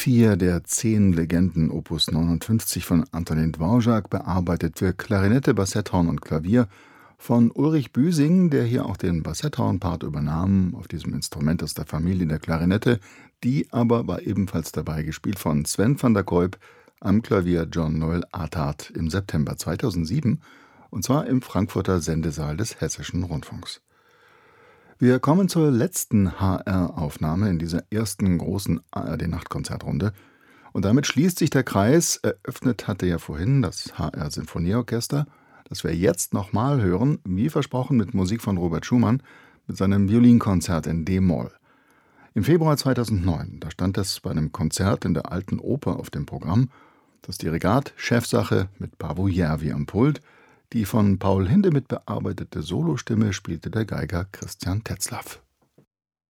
4 der 10 Legenden Opus 59 von Antonín Dvořák, bearbeitet für Klarinette, Bassetthorn und Klavier von Ulrich Büsing, der hier auch den Bassetthorn-Part übernahm, auf diesem Instrument aus der Familie der Klarinette. Die aber war ebenfalls dabei, gespielt von Sven van der Kuijp, am Klavier John Noel Artaud im September 2007, und zwar im Frankfurter Sendesaal des Hessischen Rundfunks. Wir kommen zur letzten HR-Aufnahme in dieser ersten großen ARD-Nachtkonzertrunde. Und damit schließt sich der Kreis. Eröffnet hatte ja vorhin das HR-Sinfonieorchester, das wir jetzt nochmal hören, wie versprochen, mit Musik von Robert Schumann, mit seinem Violinkonzert in D-Moll. Im Februar 2009, da stand es bei einem Konzert in der Alten Oper auf dem Programm, das Dirigat Chefsache mit Paavo Järvi am Pult. Die von Paul Hindemith bearbeitete Solostimme spielte der Geiger Christian Tetzlaff.